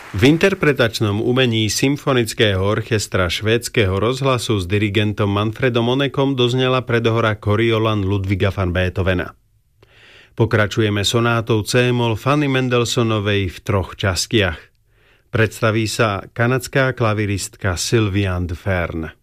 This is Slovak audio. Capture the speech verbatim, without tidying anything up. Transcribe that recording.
V interpretačnom umení symfonického orchestra švédskeho rozhlasu s dirigentom Manfredom Onekom doznela predohra Coriolan Ludwiga van Beethovena. Pokračujeme sonátou C-moll Fanny Mendelssohnovej v troch častiach. Predstaví sa kanadská klaviristka Sylviane de Fern.